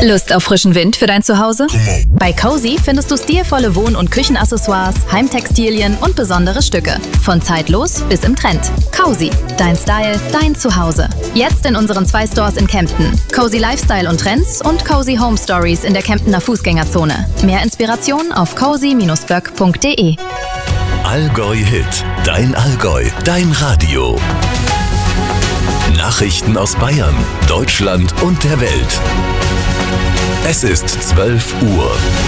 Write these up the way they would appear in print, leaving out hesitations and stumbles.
Lust auf frischen Wind für dein Zuhause? Bei Cozy findest du stilvolle Wohn- und Küchenaccessoires, Heimtextilien und besondere Stücke. Von zeitlos bis im Trend. Cozy, dein Style, dein Zuhause. Jetzt in unseren 2 Stores in Kempten. Cozy Lifestyle und Trends und Cozy Home Stories in der Kemptener Fußgängerzone. Mehr Inspiration auf cozy-böck.de. Allgäu Hit, dein Allgäu, dein Radio. Nachrichten aus Bayern, Deutschland und der Welt. Es ist 12 Uhr.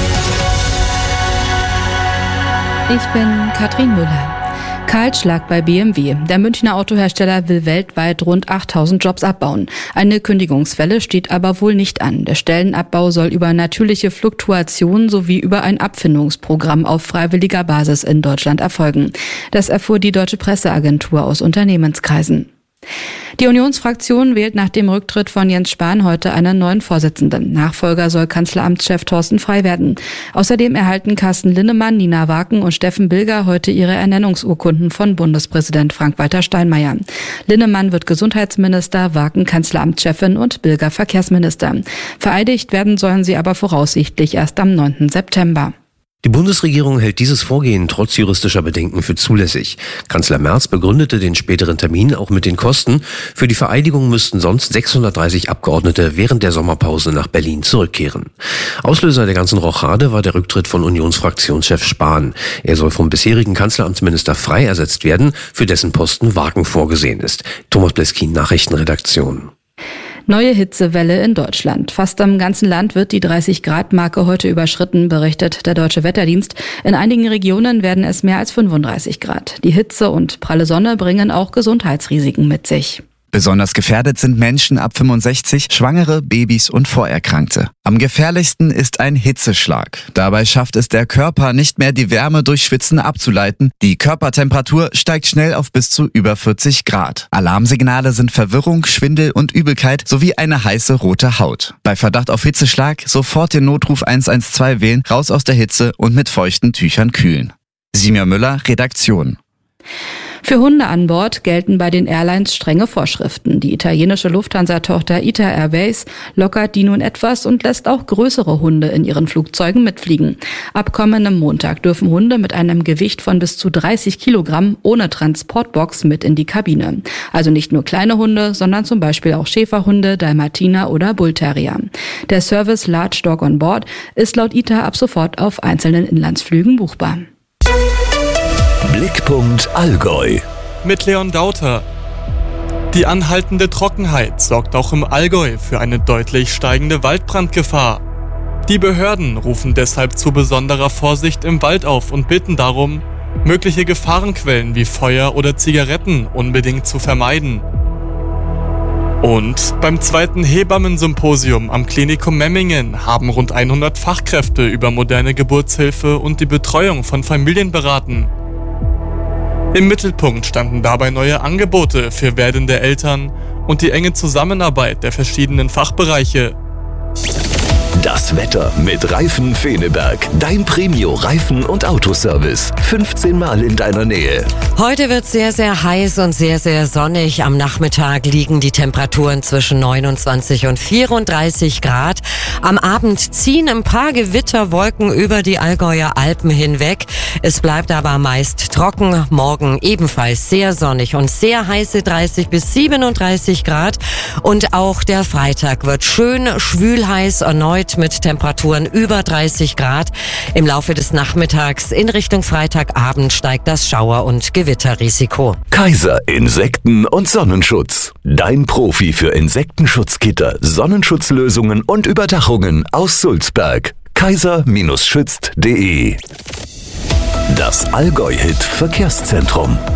Ich bin Katrin Müller. Kahlschlag bei BMW. Der Münchner Autohersteller will weltweit rund 8000 Jobs abbauen. Eine Kündigungswelle steht aber wohl nicht an. Der Stellenabbau soll über natürliche Fluktuation sowie über ein Abfindungsprogramm auf freiwilliger Basis in Deutschland erfolgen. Das erfuhr die Deutsche Presseagentur aus Unternehmenskreisen. Die Unionsfraktion wählt nach dem Rücktritt von Jens Spahn heute einen neuen Vorsitzenden. Nachfolger soll Kanzleramtschef Thorsten Frey werden. Außerdem erhalten Carsten Linnemann, Nina Waken und Steffen Bilger heute ihre Ernennungsurkunden von Bundespräsident Frank-Walter Steinmeier. Linnemann wird Gesundheitsminister, Waken Kanzleramtschefin und Bilger Verkehrsminister. Vereidigt werden sollen sie aber voraussichtlich erst am 9. September. Die Bundesregierung hält dieses Vorgehen trotz juristischer Bedenken für zulässig. Kanzler Merz begründete den späteren Termin auch mit den Kosten. Für die Vereidigung müssten sonst 630 Abgeordnete während der Sommerpause nach Berlin zurückkehren. Auslöser der ganzen Rochade war der Rücktritt von Unionsfraktionschef Spahn. Er soll vom bisherigen Kanzleramtsminister Frey ersetzt werden, für dessen Posten Waken vorgesehen ist. Thomas Bleskin, Nachrichtenredaktion. Neue Hitzewelle in Deutschland. Fast im ganzen Land wird die 30-Grad-Marke heute überschritten, berichtet der Deutsche Wetterdienst. In einigen Regionen werden es mehr als 35 Grad. Die Hitze und pralle Sonne bringen auch Gesundheitsrisiken mit sich. Besonders gefährdet sind Menschen ab 65, Schwangere, Babys und Vorerkrankte. Am gefährlichsten ist ein Hitzeschlag. Dabei schafft es der Körper nicht mehr, die Wärme durch Schwitzen abzuleiten. Die Körpertemperatur steigt schnell auf bis zu über 40 Grad. Alarmsignale sind Verwirrung, Schwindel und Übelkeit sowie eine heiße rote Haut. Bei Verdacht auf Hitzeschlag sofort den Notruf 112 wählen, raus aus der Hitze und mit feuchten Tüchern kühlen. Simia Müller, Redaktion. Für Hunde an Bord gelten bei den Airlines strenge Vorschriften. Die italienische Lufthansa-Tochter ITA Airways lockert die nun etwas und lässt auch größere Hunde in ihren Flugzeugen mitfliegen. Ab kommendem Montag dürfen Hunde mit einem Gewicht von bis zu 30 Kilogramm ohne Transportbox mit in die Kabine. Also nicht nur kleine Hunde, sondern zum Beispiel auch Schäferhunde, Dalmatiner oder Bullterrier. Der Service Large Dog on Board ist laut ITA ab sofort auf einzelnen Inlandsflügen buchbar. Blickpunkt Allgäu. Mit Leon Dauter. Die anhaltende Trockenheit sorgt auch im Allgäu für eine deutlich steigende Waldbrandgefahr. Die Behörden rufen deshalb zu besonderer Vorsicht im Wald auf und bitten darum, mögliche Gefahrenquellen wie Feuer oder Zigaretten unbedingt zu vermeiden. Und beim 2. Hebammensymposium am Klinikum Memmingen haben rund 100 Fachkräfte über moderne Geburtshilfe und die Betreuung von Familien beraten. Im Mittelpunkt standen dabei neue Angebote für werdende Eltern und die enge Zusammenarbeit der verschiedenen Fachbereiche. Das Wetter mit Reifen Feneberg. Dein Premio-Reifen- und Autoservice. 15 Mal in deiner Nähe. Heute wird sehr, sehr heiß und sehr, sehr sonnig. Am Nachmittag liegen die Temperaturen zwischen 29 und 34 Grad. Am Abend ziehen ein paar Gewitterwolken über die Allgäuer Alpen hinweg. Es bleibt aber meist trocken. Morgen ebenfalls sehr sonnig und sehr heiße 30 bis 37 Grad. Und auch der Freitag wird schön schwülheiß erneut mit Temperaturen über 30 Grad. Im Laufe des Nachmittags in Richtung Freitagabend steigt das Schauer- und Gewitterrisiko. Kaiser Insekten- und Sonnenschutz. Dein Profi für Insektenschutzgitter, Sonnenschutzlösungen und Überdachungen aus Sulzberg. kaiser-schützt.de. Das Allgäu-Hit Verkehrszentrum.